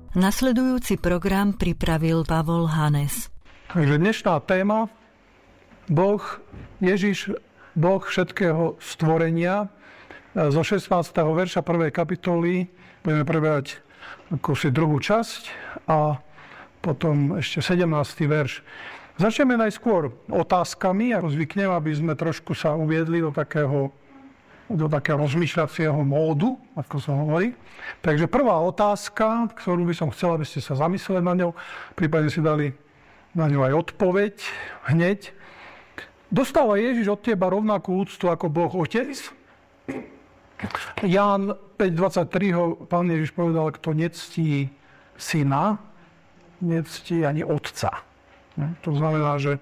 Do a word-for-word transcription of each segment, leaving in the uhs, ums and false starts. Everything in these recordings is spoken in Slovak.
Nasledujúci program pripravil Pavol Hanes. Takže dnešná téma Boh, Ježiš, Boh všetkého stvorenia. Zo šestnásteho verša prvej kapitoly budeme preberať ako si druhú časť a potom ešte sedemnásty verš. Začneme najskôr otázkami a zvyknem, aby sme trošku sa uviedli do takého do takého rozmýšľacieho módu, ako sa hovorí. Takže prvá otázka, ktorú by som chcel, aby ste sa zamysleli na ňou, prípadne si dali na ňu aj odpoveď hneď. Dostáva Ježiš od teba rovnakú úctu ako Boh Otec? Ján päť dvadsaťtri ho Pán Ježiš povedal, kto nectí syna, nectí ani otca. To znamená, že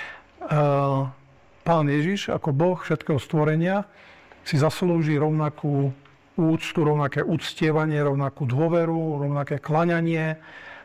Pán Ježiš ako Boh všetkého stvorenia si zaslúži rovnakú úctu, rovnaké uctievanie, rovnakú dôveru, rovnaké klaňanie,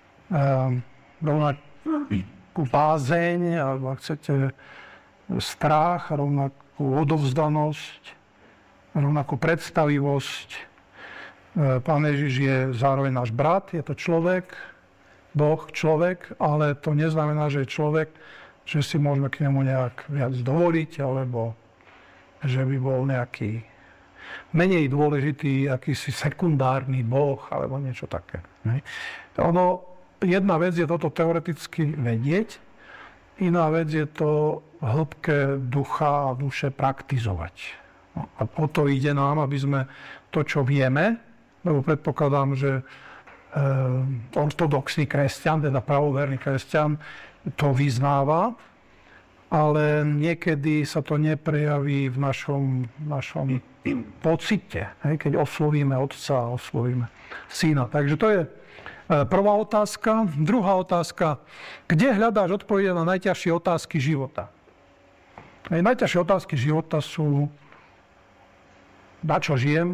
rovnakú bázeň, alebo ak chcete strach, rovnakú odovzdanosť, rovnakú predstavivosť. Pán Ježiš je zároveň náš brat, je to človek, Boh, človek, ale to neznamená, že je človek, že si môžeme k nemu nejak viac dovoliť, alebo že by bol nejaký menej dôležitý, akýsi sekundárny boh, alebo niečo také. Ono, jedna vec je toto teoreticky vedieť, iná vec je to v hĺbke ducha a duše praktizovať. No, a o to ide nám, aby sme to, čo vieme, lebo predpokladám, že e, ortodoxný kresťan, teda pravoverný kresťan, to vyznáva, ale niekedy sa to neprejaví v našom, našom pocite, hej, keď oslovíme otca a oslovíme syna. Takže to je prvá otázka. Druhá otázka, kde hľadáš odpovede na najťažšie otázky života? Hej, najťažšie otázky života sú, na čo žijem,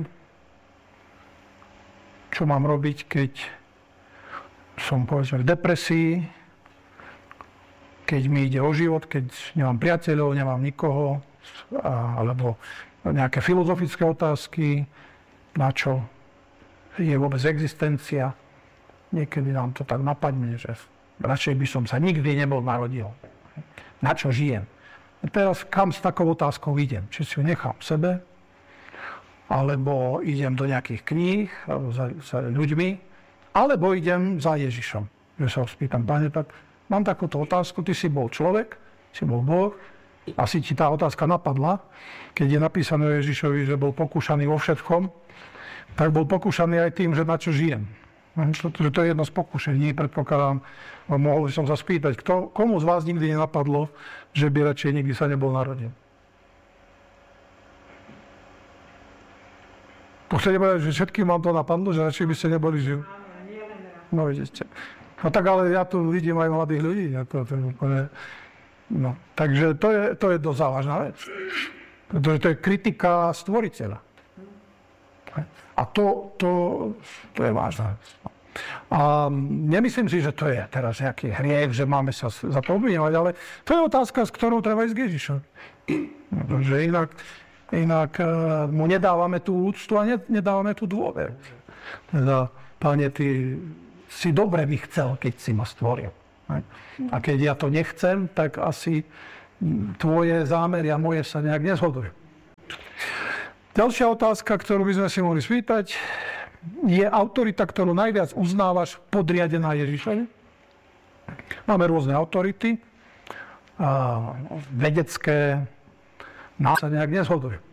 čo mám robiť, keď som, povedzme, v depresii, keď mi ide o život, keď nemám priateľov, nemám nikoho, alebo nejaké filozofické otázky, na čo je vôbec existencia. Niekedy nám to tak napadne, že radšej by som sa nikdy nebol narodil. Na čo žijem? A teraz kam s takou otázkou idem? Či si ju nechám v sebe, alebo idem do nejakých kníh, alebo za, za ľuďmi, alebo idem za Ježišom. Že sa ho spýtam, Pane, tak mám takúto otázku, ty si bol človek, si bol Boh, asi ti tá otázka napadla, keď je napísané o Ježišovi, že bol pokúšaný vo všetkom, tak bol pokúšaný aj tým, že na čo žijem. Že to je jedno z pokúšení, predpokladám, mohol by som sa spýtať, kto, komu z vás nikdy nenapadlo, že by radšej nikdy sa nebol narodil? Chcete povedať, že všetkým vám to napadlo, že radšej by ste neboli živí? No vidíte. No tak ale ja tu vidím aj mladých ľudí. To, to je úplne, no. Takže to je, to je dosť závažná vec. Pretože to je kritika stvoriteľa. A to, to, to je vážna vec. A nemyslím si, že to je teraz nejaký hriech, že máme sa za to obviňovať, ale to je otázka, s ktorou treba ísť k Ježišovi. Pretože inak, inak mu nedávame tú úctu a nedávame tú dôveru. Teda, Pane, ty si dobre by chcel, keď si ma stvoril. A keď ja to nechcem, tak asi tvoje zámery a moje sa nejak nezhodujú. Ďalšia otázka, ktorú by sme si mohli spýtať, je autorita, ktorú najviac uznávaš, podriadená Ježišovi? Máme rôzne autority, vedecké, nás sa nejak nezhodujú.